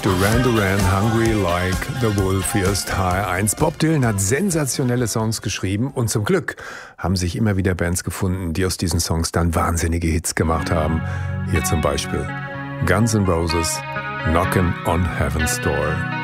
Duran Duran, Hungry Like the Wolf, hier ist HR1. Bob Dylan hat sensationelle Songs geschrieben und zum Glück haben sich immer wieder Bands gefunden, die aus diesen Songs dann wahnsinnige Hits gemacht haben. Hier zum Beispiel Guns N' Roses, Knockin' on Heaven's Door.